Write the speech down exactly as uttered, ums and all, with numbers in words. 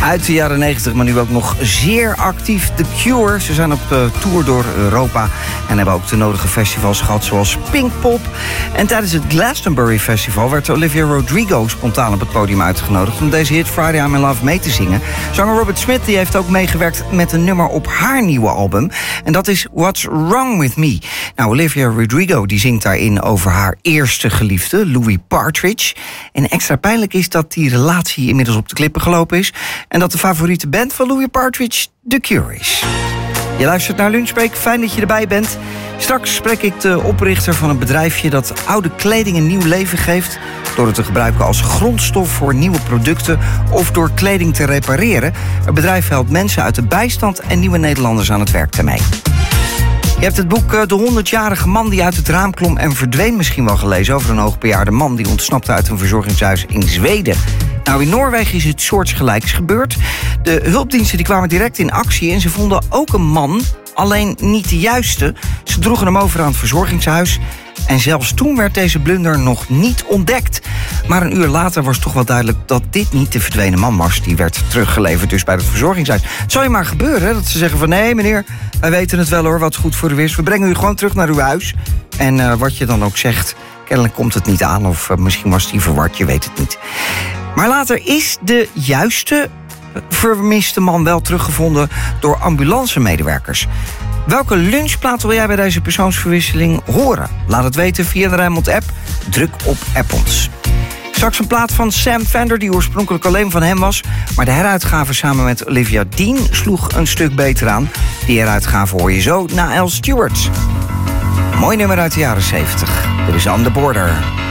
Uit de jaren negentig, maar nu ook nog zeer actief. The Cure, ze zijn op uh, tour door Europa en hebben ook de nodige festivals gehad, zoals Pinkpop. En tijdens het Glastonbury Festival werd Olivia Rodrigo spontaan op het podium uitgenodigd om deze hit Friday I'm in Love mee te zingen. Zanger Robert Smith die heeft ook meegewerkt met een nummer op haar nieuwe album. En dat is What's Wrong With Me. Nou, Olivia Rodrigo die zingt daarin over haar eerste geliefde, Louis Partridge. En extra pijnlijk is dat die relatie inmiddels op de klippen gelopen is en dat de favoriete band van Louis Partridge The Cure is. Je luistert naar Lunchbreak, fijn dat je erbij bent. Straks spreek ik de oprichter van een bedrijfje dat oude kleding een nieuw leven geeft door het te gebruiken als grondstof voor nieuwe producten of door kleding te repareren. Het bedrijf helpt mensen uit de bijstand en nieuwe Nederlanders aan het werk daarmee. Je hebt het boek De honderdjarige man die uit het raam klom en verdween misschien wel gelezen over een hoogbejaarde man die ontsnapte uit een verzorgingshuis in Zweden. Nou, in Noorwegen is het soortgelijks gebeurd. De hulpdiensten die kwamen direct in actie en ze vonden ook een man, alleen niet de juiste. Ze droegen hem over aan het verzorgingshuis. En zelfs toen werd deze blunder nog niet ontdekt. Maar een uur later was toch wel duidelijk dat dit niet de verdwenen man was. Die werd teruggeleverd dus bij het verzorgingshuis. Het zou je maar gebeuren, hè, dat ze zeggen van nee meneer, wij weten het wel hoor, wat goed voor u is. We brengen u gewoon terug naar uw huis. En uh, wat je dan ook zegt, kennelijk komt het niet aan. Of uh, misschien was die verward, je weet het niet. Maar later is de juiste vermiste man wel teruggevonden door ambulancemedewerkers. Welke lunchplaat wil jij bij deze persoonsverwisseling horen? Laat het weten via de Rijnmond-app. Druk op App ons. Straks een plaat van Sam Fender die oorspronkelijk alleen van hem was, maar de heruitgave samen met Olivia Dean sloeg een stuk beter aan. Die heruitgave hoor je zo na Al Stewart. Mooi nummer uit de jaren zeventig. Dit is On The Border.